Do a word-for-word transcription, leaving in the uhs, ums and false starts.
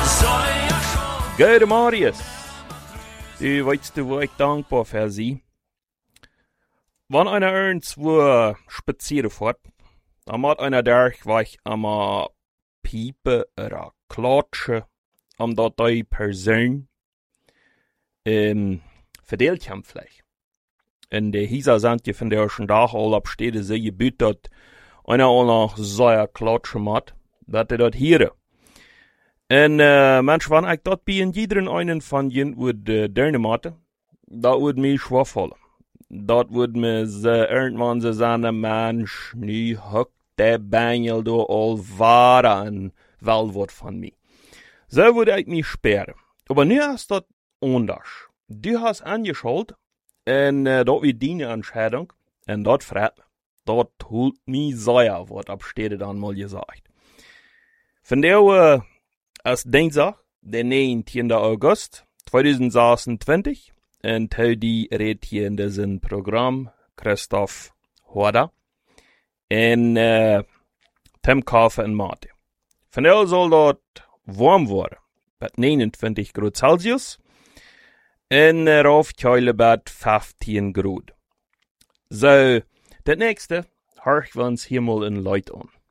Gute Marius, du weißt du, wo ich dankbar für sie. Wenn einer irgendwo spazieren fährt, dann macht einer durch, wo ich einmal piepen oder klatschen, um dort die Person ähm, verdeelt haben vielleicht. In der Hisa sind die von der schon Tag all absteht, sie gebüht, dass einer auch noch so ein Klatschen macht, dass er dort hier. En uh, manchmal, wenn ich dort bei jederen einen von ihnen würde derne machen, das würde mir schwer fallen. Dat würde mir so irgendwann so sagen, Mensch, nu hockt der Bengel da all wahre ein Weltwort von mir. So würde ich mich sperren. Aber nu ist das anders. Du hast angeschaut, und uh, das wird deine Entscheidung, und das freut mich. Das holt mich sehr, was absteht dann mal gesagt. Von der uh, als Dienstag, der neunzehnten August zweitausendsechsundzwanzig, und heute redet hier in diesem Programm Christoph Horder und äh, Tim Kafer und Martin. Von der soll dort warm werden, bei neunundzwanzig Grad Celsius, und äh, rauf Keule bei fünfzehn Grad. So, das nächste, hören wir uns hier mal in Leute an.